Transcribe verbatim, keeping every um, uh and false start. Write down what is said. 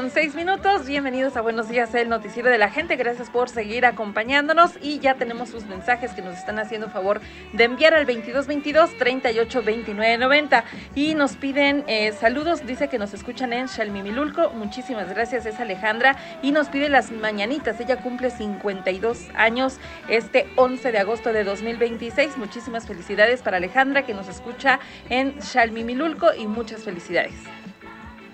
con seis minutos. Bienvenidos a Buenos Días, el noticiero de la gente. Gracias por seguir acompañándonos y ya tenemos sus mensajes que nos están haciendo favor de enviar al veintidós veintidós, treinta y ocho, veintinueve, noventa y nos piden eh, saludos. Dice que nos escuchan en Xalmimilulco. Muchísimas gracias, es Alejandra, y nos pide las mañanitas. Ella cumple cincuenta y dos años este once de agosto de dos mil veintiséis. Muchísimas felicidades para Alejandra, que nos escucha en Xalmimilulco, y muchas felicidades.